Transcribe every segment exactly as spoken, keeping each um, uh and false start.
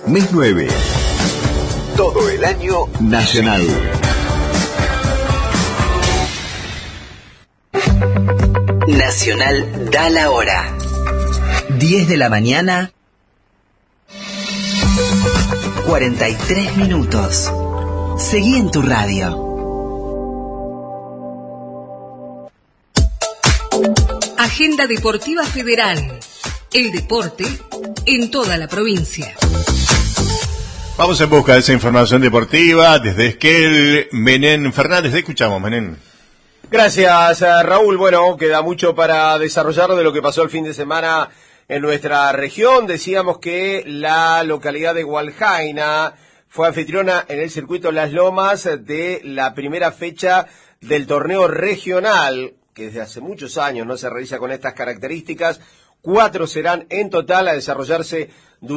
mes nueve. Todo el año Nacional. Nacional da la hora. diez de la mañana, cuarenta y tres minutos. Seguí en tu radio. Agenda Deportiva Federal. El deporte en toda la provincia. Vamos en busca de esa información deportiva desde Esquel. Menem Fernández, te escuchamos, Menem. Gracias, Raúl. Bueno, queda mucho para desarrollar de lo que pasó el fin de semana en nuestra región. Decíamos que la localidad de Hualjaina fue anfitriona en el circuito Las Lomas de la primera fecha del torneo regional, que desde hace muchos años no se realiza con estas características. Cuatro serán en total a desarrollarse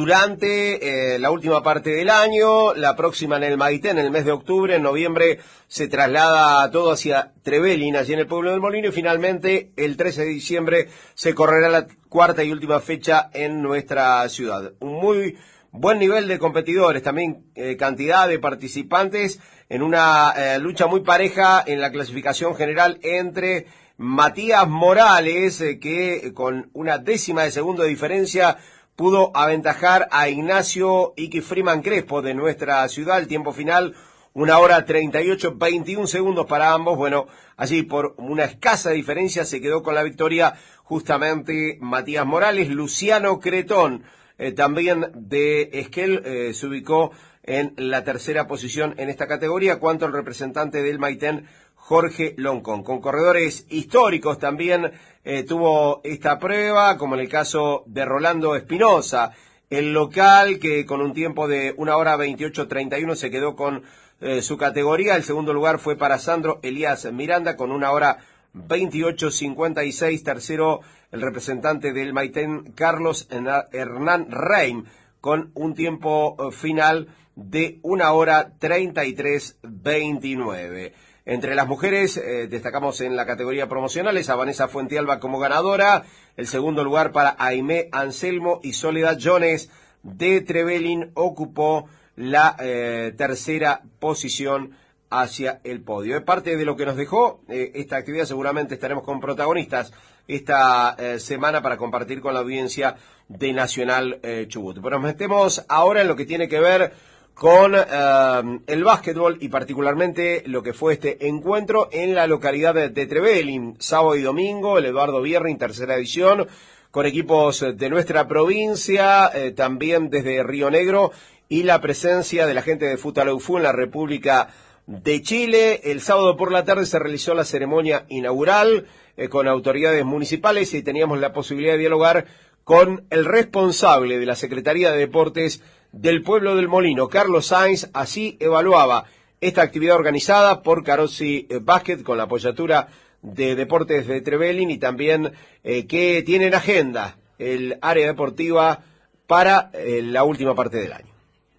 durante eh, la última parte del año. La próxima en el Maitén, en el mes de octubre. En noviembre se traslada todo hacia Trevelin, allí en el pueblo del Molino. Y finalmente, el trece de diciembre, se correrá la cuarta y última fecha en nuestra ciudad. Un muy buen nivel de competidores, también eh, cantidad de participantes en una eh, lucha muy pareja en la clasificación general entre Matías Morales, eh, que con una décima de segundo de diferencia pudo aventajar a Ignacio Iki Freeman Crespo de nuestra ciudad. El tiempo final, una hora treinta y ocho, veintiún segundos para ambos. Bueno, allí por una escasa diferencia se quedó con la victoria justamente Matías Morales. Luciano Cretón, eh, también de Esquel, eh, se ubicó en la tercera posición en esta categoría, cuanto al representante del Maitén, Jorge Loncón. Con corredores históricos también eh, tuvo esta prueba, como en el caso de Rolando Espinosa, el local que con un tiempo de una hora veintiocho treinta y uno se quedó con eh, su categoría. El segundo lugar fue para Sandro Elías Miranda con una hora veintiocho cincuenta y seis. Tercero, el representante del Maitén, Carlos Hernán Reim, con un tiempo final de una hora treinta y tres veintinueve. Entre las mujeres, eh, destacamos en la categoría promocionales a Vanessa Fuentealba como ganadora. El segundo lugar para Aimé Anselmo y Soledad Jones de Trevelin ocupó la eh, tercera posición hacia el podio. Es parte de lo que nos dejó eh, esta actividad. Seguramente estaremos con protagonistas esta eh, semana para compartir con la audiencia de Nacional eh, Chubut. Pero nos metemos ahora en lo que tiene que ver con uh, el básquetbol y particularmente lo que fue este encuentro en la localidad de, de Trevelin, sábado y domingo, el Eduardo Bierrin, tercera edición, con equipos de nuestra provincia, eh, también desde Río Negro, y la presencia de la gente de Futaleufú en la República de Chile. El sábado por la tarde se realizó la ceremonia inaugural eh, con autoridades municipales y teníamos la posibilidad de dialogar con el responsable de la Secretaría de Deportes del pueblo del Molino, Carlos Sainz. Así evaluaba esta actividad organizada por Carozzi Basket con la apoyatura de Deportes de Trevelin y también eh, que tiene en agenda el área deportiva para eh, la última parte del año.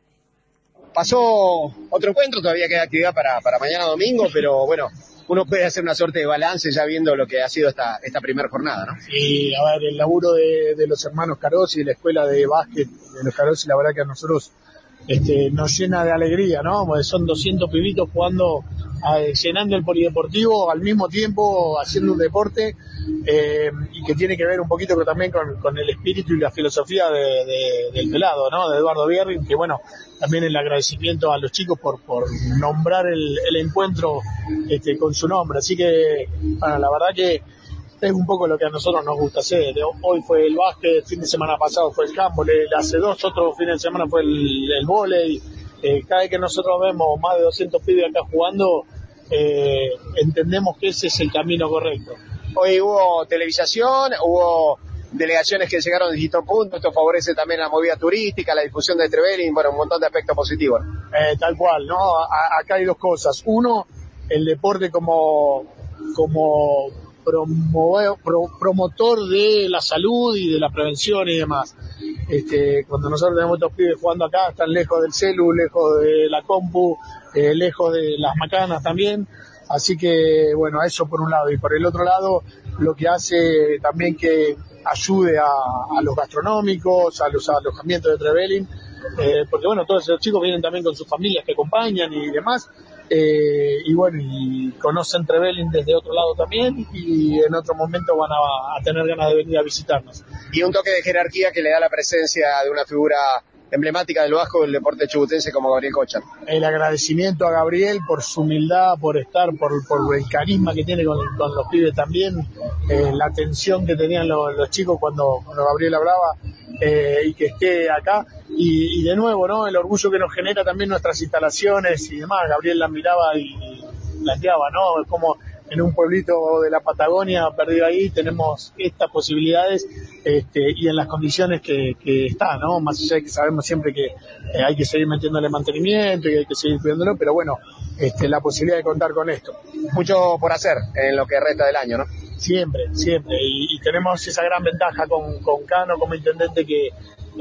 Pasó otro encuentro, todavía queda actividad para, para mañana domingo, pero bueno, uno puede hacer una suerte de balance ya viendo lo que ha sido esta esta primera jornada, ¿no? Y a ver, el laburo de, de los hermanos Carozzi, la escuela de básquet de los Carozzi, la verdad que a nosotros este, nos llena de alegría, ¿no? Porque son doscientos pibitos jugando, eh, llenando el polideportivo, al mismo tiempo haciendo un deporte, eh, y que tiene que ver un poquito pero también con, con el espíritu y la filosofía de, de, del pelado, ¿no? De Eduardo Bierrin, que bueno, también el agradecimiento a los chicos por, por nombrar el, el encuentro este, con su nombre. Así que, bueno, la verdad que es un poco lo que a nosotros nos gusta hacer. Hoy fue el básquet, el fin de semana pasado fue el handball, hace dos otros fines de semana fue el, el vóley. Eh, cada vez que nosotros vemos más de doscientos pibes acá jugando, eh, entendemos que ese es el camino correcto. Hoy hubo televisación, hubo delegaciones que llegaron de distintos puntos, esto favorece también la movida turística, la difusión de Trevelin, bueno, un montón de aspectos positivos. Eh, tal cual, ¿no? A, acá hay dos cosas. Uno, el deporte como, como promover, pro, promotor de la salud y de la prevención y demás. Este, cuando nosotros tenemos estos pibes jugando acá, están lejos del celu, lejos de la compu, eh, lejos de las macanas también. Así que, bueno, eso por un lado. Y por el otro lado, lo que hace también que ayude a, a los gastronómicos, a los alojamientos de Trevelin, eh, porque bueno, todos esos chicos vienen también con sus familias que acompañan y demás, eh, y bueno, y conocen Trevelin desde otro lado también, y en otro momento van a, a tener ganas de venir a visitarnos. Y un toque de jerarquía que le da la presencia de una figura emblemática del Vasco del deporte chubutense como Gabriel Kochar. El agradecimiento a Gabriel por su humildad, por estar, por, por el carisma que tiene con, con los pibes también, eh, la atención que tenían los, los chicos cuando, cuando Gabriel hablaba, eh, y que esté acá. Y, y de nuevo, ¿no? El orgullo que nos genera también nuestras instalaciones y demás. Gabriel la miraba y, y planteaba, ¿no? Como en un pueblito de la Patagonia perdido ahí tenemos estas posibilidades, este, y en las condiciones que, que está, ¿no? Más allá de que sabemos siempre que eh, hay que seguir metiéndole mantenimiento y hay que seguir cuidándolo, pero bueno, este, la posibilidad de contar con esto. Mucho por hacer en lo que resta del año, ¿no? Siempre, siempre, y, y tenemos esa gran ventaja con, con Cano como intendente que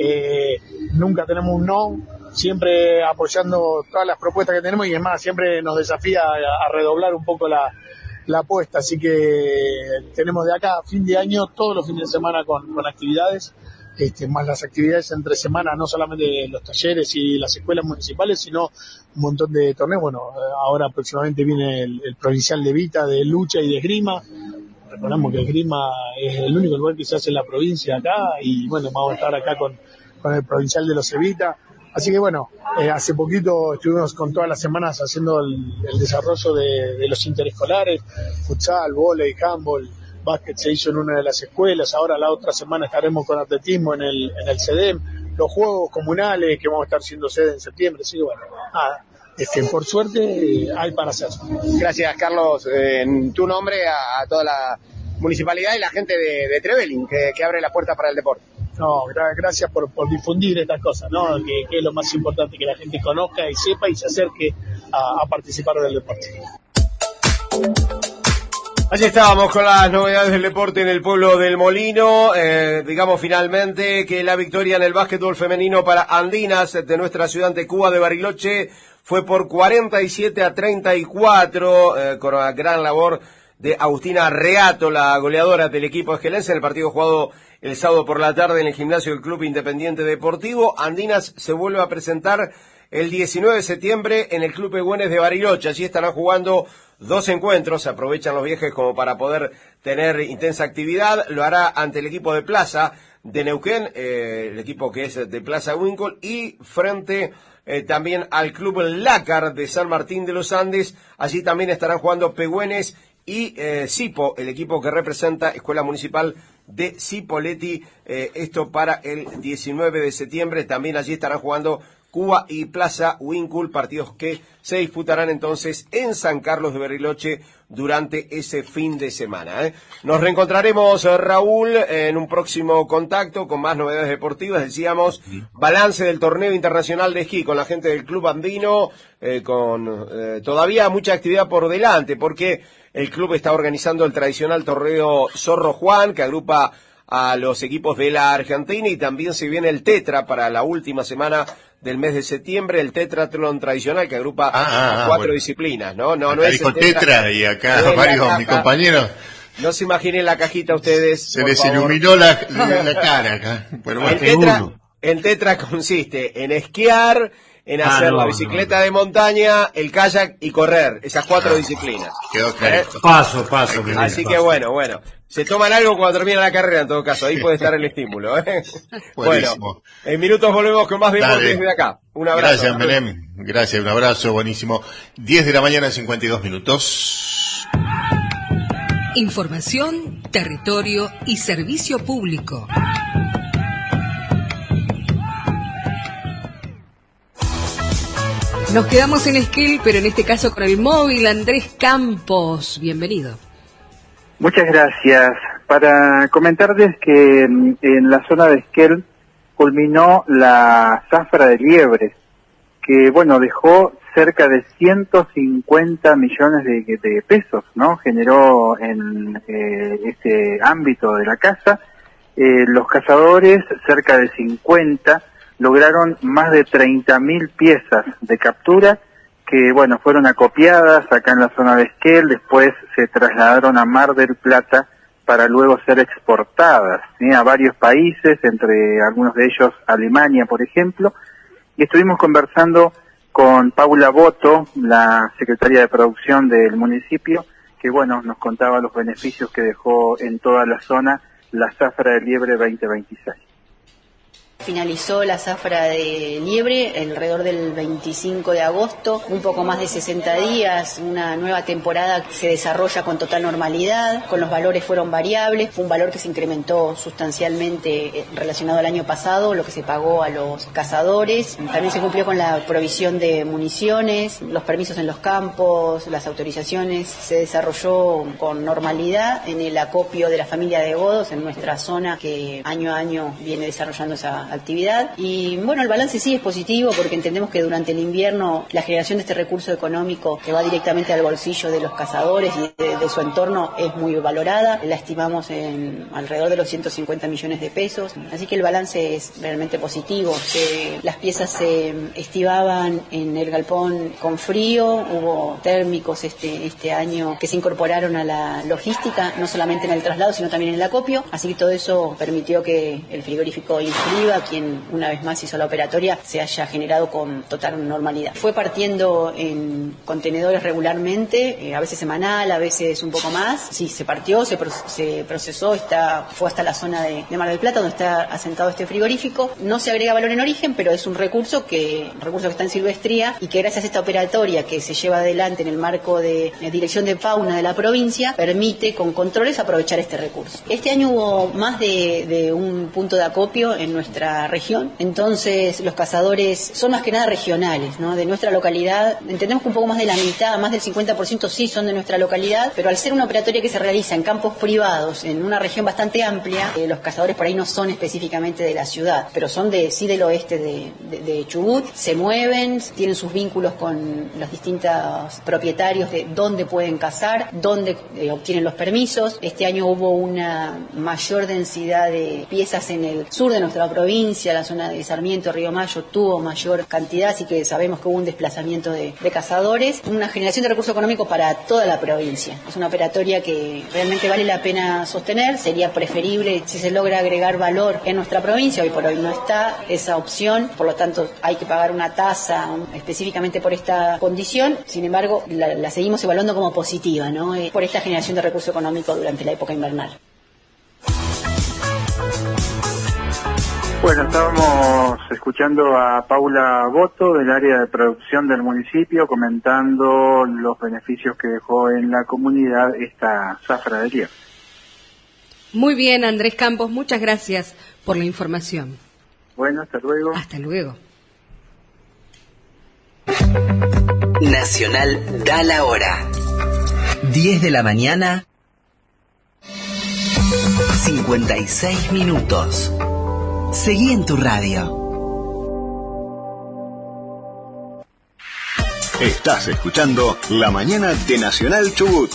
eh, nunca tenemos un no, siempre apoyando todas las propuestas que tenemos, y es más, siempre nos desafía a, a redoblar un poco la la apuesta, así que tenemos de acá a fin de año todos los fines de semana con, con actividades, este, más las actividades entre semana, no solamente los talleres y las escuelas municipales, sino un montón de torneos. Bueno, ahora próximamente viene el, el provincial de Vita, de lucha y de esgrima. Recordamos que esgrima es el único lugar que se hace en la provincia acá, y bueno, vamos a estar acá con, con el provincial de los Evita. Así que bueno, eh, hace poquito estuvimos con todas las semanas haciendo el, el desarrollo de, de los interescolares, futsal, vóley, handball, básquet se hizo en una de las escuelas, ahora la otra semana estaremos con atletismo en el, en el C E D E M, los juegos comunales que vamos a estar siendo sede en septiembre, así que bueno, nada, este, por suerte eh, hay para hacer. Gracias, Carlos, eh, en tu nombre a, a toda la municipalidad y la gente de, de Trevelin que, que abre la puerta para el deporte. No, gracias por, por difundir estas cosas, ¿no? Que, que es lo más importante, que la gente conozca y sepa y se acerque a, a participar del deporte. Allí estábamos con las novedades del deporte en el pueblo del Molino. Eh, digamos finalmente que la victoria en el básquetbol femenino para Andinas de nuestra ciudad ante Cuba de Bariloche fue por cuarenta y siete a treinta y cuatro, eh, con una gran labor de Agustina Reato, la goleadora del equipo esquelense, en el partido jugado el sábado por la tarde en el gimnasio del Club Independiente Deportivo. Andinas se vuelve a presentar el diecinueve de septiembre en el Club Pehuen de Bariloche. Allí estarán jugando dos encuentros, se aprovechan los viajes como para poder tener intensa actividad. Lo hará ante el equipo de Plaza de Neuquén, eh, el equipo que es de Plaza Winkle, y frente eh, también al Club Lácar de San Martín de los Andes. Allí también estarán jugando Pehüenes y eh, Cipo, el equipo que representa Escuela Municipal de Cipolletti, eh, esto para el diecinueve de septiembre. También allí estarán jugando Cuba y Plaza Winkle, partidos que se disputarán entonces en San Carlos de Bariloche durante ese fin de semana. ¿eh? Nos reencontraremos, Raúl, en un próximo contacto con más novedades deportivas. Decíamos, balance del torneo internacional de esquí con la gente del Club Andino, eh, con eh, todavía mucha actividad por delante, porque el club está organizando el tradicional torneo Zorro Juan, que agrupa a los equipos de la Argentina, y también se viene el Tetra para la última semana del mes de septiembre, el Tetratlón tradicional que agrupa ah, ah, cuatro bueno. disciplinas, ¿no? No, acá no es dijo el tetra, tetra y acá varios mis compañeros. No se imaginen la cajita ustedes. Se les favor. iluminó la, la, la cara acá. Pero bueno, el, tetra, el tetra consiste en esquiar, en hacer ah, no, la bicicleta no. de montaña, el kayak y correr, esas cuatro ah, disciplinas. Quedó claro. ¿Eh? Paso, paso. Así paso. que bueno, bueno. Se toman algo cuando termina la carrera, en todo caso. Ahí puede estar el estímulo. ¿eh? Bueno, en minutos volvemos con más deportes desde acá. Un abrazo. Gracias, Menem. Gracias, un abrazo, buenísimo. diez de la mañana, cincuenta y dos minutos. Información, territorio y servicio público. Nos quedamos en Esquel, pero en este caso con el móvil. Andrés Campos, bienvenido. Muchas gracias. Para comentarles que en la zona de Esquel culminó la zafra de liebres, que bueno, dejó cerca de ciento cincuenta millones de, de pesos, ¿no? Generó en eh, este ámbito de la caza. Eh, los cazadores, cerca de cincuenta, lograron más de treinta mil piezas de captura que, bueno, fueron acopiadas acá en la zona de Esquel, después se trasladaron a Mar del Plata para luego ser exportadas, ¿sí?, a varios países, entre algunos de ellos Alemania, por ejemplo, y estuvimos conversando con Paula Boto, la secretaria de producción del municipio, que, bueno, nos contaba los beneficios que dejó en toda la zona la zafra de liebre veinte veintiséis. Finalizó la zafra de liebre alrededor del veinticinco de agosto, un poco más de sesenta días, una nueva temporada que se desarrolla con total normalidad, con los valores fueron variables, fue un valor que se incrementó sustancialmente relacionado al año pasado, lo que se pagó a los cazadores, también se cumplió con la provisión de municiones, los permisos en los campos, las autorizaciones, se desarrolló con normalidad en el acopio de la familia de Godos en nuestra zona que año a año viene desarrollando esa actividad. Y bueno, el balance sí es positivo porque entendemos que durante el invierno la generación de este recurso económico que va directamente al bolsillo de los cazadores y de, de su entorno es muy valorada, la estimamos en alrededor de los ciento cincuenta millones de pesos, así que el balance es realmente positivo. Se, las piezas se estivaban en el galpón con frío, hubo térmicos este, este año que se incorporaron a la logística, no solamente en el traslado sino también en el acopio, así que todo eso permitió que el frigorífico Infriva, quien una vez más hizo la operatoria, se haya generado con total normalidad. Fue partiendo en contenedores regularmente, eh, a veces semanal, a veces un poco más. Sí, se partió, se, pro se procesó, está, fue hasta la zona de, de Mar del Plata, donde está asentado este frigorífico. No se agrega valor en origen, pero es un recurso que, recurso que está en silvestría y que gracias a esta operatoria que se lleva adelante en el marco de la Dirección de Fauna de la provincia, permite con controles aprovechar este recurso. Este año hubo más de, de un punto de acopio en nuestra región, entonces los cazadores son más que nada regionales, ¿no?, de nuestra localidad. Entendemos que un poco más de la mitad, más del cincuenta por ciento sí son de nuestra localidad, pero al ser una operatoria que se realiza en campos privados, en una región bastante amplia, eh, los cazadores por ahí no son específicamente de la ciudad, pero son de sí del oeste de, de, de Chubut, se mueven, tienen sus vínculos con los distintos propietarios de dónde pueden cazar, dónde eh, obtienen los permisos. Este año hubo una mayor densidad de piezas en el sur de nuestra provincia, la zona de Sarmiento, Río Mayo, tuvo mayor cantidad, así que sabemos que hubo un desplazamiento de, de cazadores, una generación de recursos económicos para toda la provincia. Es una operatoria que realmente vale la pena sostener, sería preferible si se logra agregar valor en nuestra provincia, hoy por hoy no está esa opción, por lo tanto hay que pagar una tasa específicamente por esta condición, sin embargo la, la seguimos evaluando como positiva, ¿no?, eh, por esta generación de recursos económicos durante la época invernal. Bueno, estábamos escuchando a Paula Boto del área de producción del municipio comentando los beneficios que dejó en la comunidad esta zafra de liebre. Muy bien, Andrés Campos, muchas gracias por la información. Bueno, hasta luego. Hasta luego. Nacional da la hora. diez de la mañana, cincuenta y seis minutos. Seguí en tu radio. Estás escuchando La Mañana de Nacional Chubut.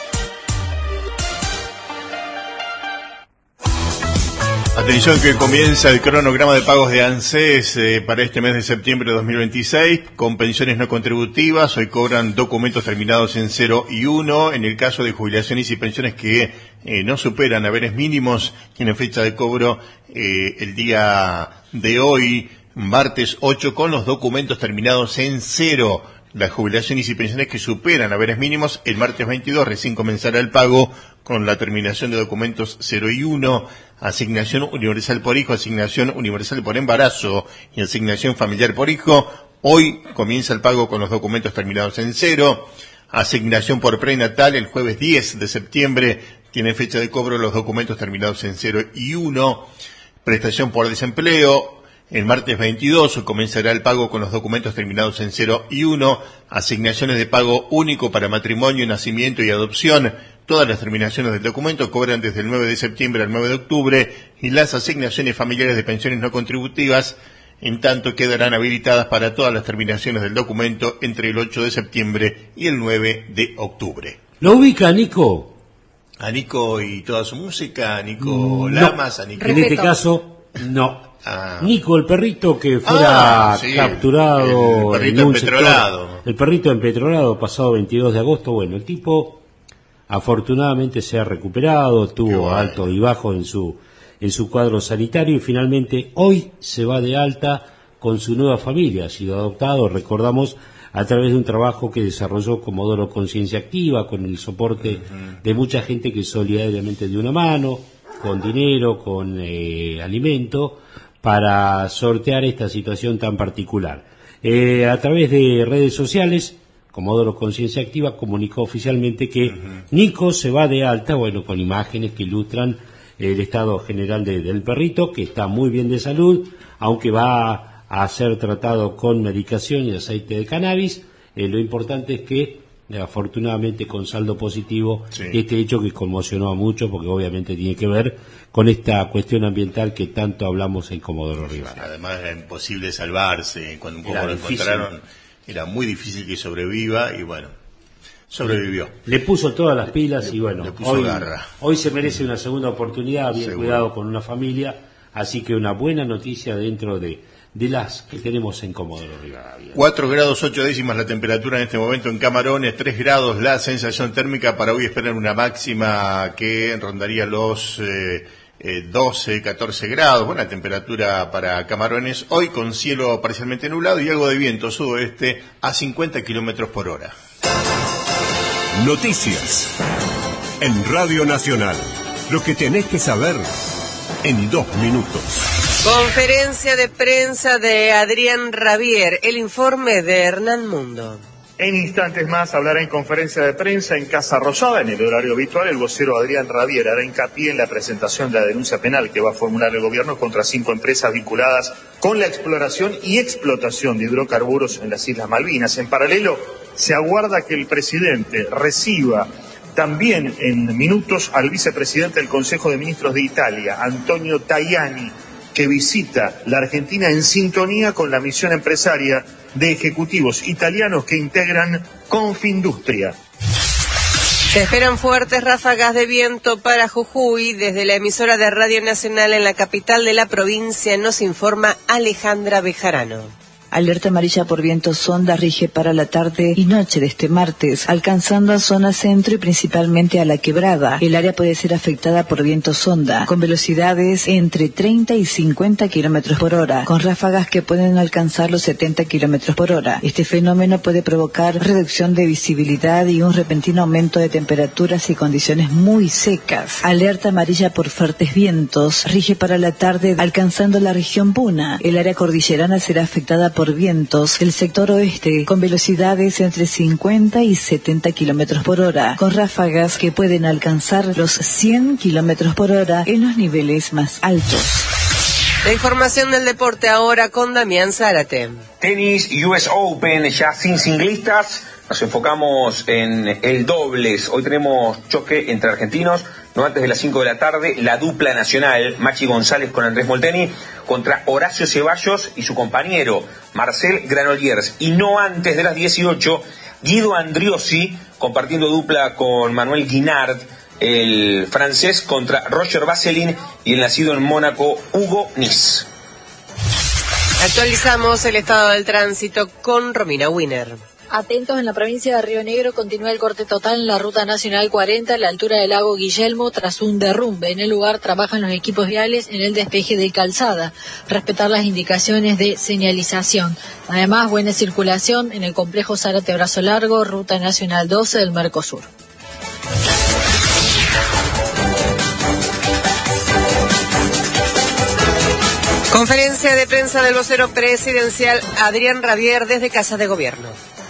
Atención que comienza el cronograma de pagos de ANSES eh, para este mes de septiembre de dos mil veintiséis, con pensiones no contributivas. Hoy cobran documentos terminados en cero y uno. En el caso de jubilaciones y pensiones que eh, no superan haberes mínimos, tienen fecha de cobro eh, el día de hoy, martes ocho, con los documentos terminados en cero. Las jubilaciones y pensiones que superan haberes mínimos, el martes veintidós recién comenzará el pago con la terminación de documentos cero y uno, asignación universal por hijo, asignación universal por embarazo y asignación familiar por hijo. Hoy comienza el pago con los documentos terminados en cero. Asignación por prenatal el jueves diez de septiembre, tiene fecha de cobro los documentos terminados en cero y uno. Prestación por desempleo, el martes veintidós comenzará el pago con los documentos terminados en cero y uno, asignaciones de pago único para matrimonio, nacimiento y adopción. Todas las terminaciones del documento cobran desde el nueve de septiembre al nueve de octubre y las asignaciones familiares de pensiones no contributivas, en tanto, quedarán habilitadas para todas las terminaciones del documento entre el ocho de septiembre y el nueve de octubre. ¿Lo ubica a Nico? A Nico y toda su música, a Nico no. Lamas, a Nico... En este caso, no. Ah. Nico, el perrito que fuera ah, sí, capturado. El perrito en un empetrolado. Sector, el perrito empetrolado pasado veintidós de agosto. Bueno, el tipo afortunadamente se ha recuperado, tuvo bueno. altos y bajos en su, en su cuadro sanitario y finalmente hoy se va de alta con su nueva familia. Ha sido adoptado, recordamos, a través de un trabajo que desarrolló Comodoro Conciencia Activa, con el soporte uh-huh. de mucha gente que solidariamente dio una mano, con dinero, con eh, alimento, para sortear esta situación tan particular. Eh, a través de redes sociales, Comodoro Conciencia Activa comunicó oficialmente que uh-huh. Nico se va de alta, bueno, con imágenes que ilustran el estado general de, del perrito, que está muy bien de salud, aunque va a ser tratado con medicación y aceite de cannabis. Eh, lo importante es que, eh, afortunadamente, con saldo positivo, sí. este hecho que conmocionó a muchos, porque obviamente tiene que ver con esta cuestión ambiental que tanto hablamos en Comodoro Rivadavia. Además era imposible salvarse, cuando un poco lo encontraron, era muy difícil que sobreviva y bueno, sobrevivió. Le puso todas las pilas le, y bueno, le puso hoy, garra. hoy se merece una segunda oportunidad, bien Seguro. Cuidado con una familia, así que una buena noticia dentro de, de las que tenemos en Comodoro Rivadavia. cuatro grados ocho décimas la temperatura en este momento en Camarones, tres grados la sensación térmica. Para hoy esperan una máxima que rondaría los eh, eh, doce, catorce grados, buena temperatura para Camarones, hoy con cielo parcialmente nublado y algo de viento sudoeste a cincuenta kilómetros por hora. Noticias en Radio Nacional, lo que tenés que saber en dos minutos. Conferencia de prensa de Adrián Rabier, el informe de Hernán Mundo. En instantes más hablará en conferencia de prensa en Casa Rosada, en el horario habitual. El vocero Adrián Rabier hará hincapié en la presentación de la denuncia penal que va a formular el gobierno contra cinco empresas vinculadas con la exploración y explotación de hidrocarburos en las Islas Malvinas. En paralelo, se aguarda que el presidente reciba también en minutos al vicepresidente del Consejo de Ministros de Italia, Antonio Tajani, que visita la Argentina en sintonía con la misión empresaria de ejecutivos italianos que integran Confindustria. Se esperan fuertes ráfagas de viento para Jujuy. Desde la emisora de Radio Nacional en la capital de la provincia nos informa Alejandra Bejarano. Alerta amarilla por viento sonda rige para la tarde y noche de este martes, alcanzando a zona centro y principalmente a la quebrada. El área puede ser afectada por viento sonda, con velocidades entre treinta y cincuenta kilómetros por hora, con ráfagas que pueden alcanzar los setenta kilómetros por hora. Este fenómeno puede provocar reducción de visibilidad y un repentino aumento de temperaturas y condiciones muy secas. Alerta amarilla por fuertes vientos rige para la tarde, alcanzando la región Puna. El área cordillerana será afectada por por vientos del sector oeste con velocidades entre cincuenta y setenta kilómetros por hora, con ráfagas que pueden alcanzar los cien kilómetros por hora en los niveles más altos. La información del deporte ahora con Damián Zárate. Tenis U S Open, ya sin singlistas, nos enfocamos en el dobles. Hoy tenemos choque entre argentinos, no antes de las cinco de la tarde, la dupla nacional, Machi González con Andrés Molteni, contra Horacio Ceballos y su compañero, Marcel Granollers. Y no antes de las dieciocho, Guido Andriossi, compartiendo dupla con Manuel Guinard, el francés contra Roger Vasselin y el nacido en Mónaco, Hugo Nis. Actualizamos el estado del tránsito con Romina Wiener. Atentos, en la provincia de Río Negro continúa el corte total en la ruta nacional cuarenta a la altura del lago Guillermo tras un derrumbe. En el lugar trabajan los equipos viales en el despeje de calzada, respetar las indicaciones de señalización. Además, buena circulación en el complejo Zárate Brazo Largo, ruta nacional doce del Mercosur. Conferencia de prensa del vocero presidencial Adrián Rabier desde Casa de Gobierno.